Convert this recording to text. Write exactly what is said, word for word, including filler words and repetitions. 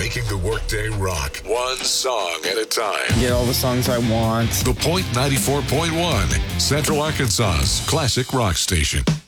making the workday rock. One song at a time. Get all the songs I want. The Point ninety-four point one, Central Arkansas's classic rock station.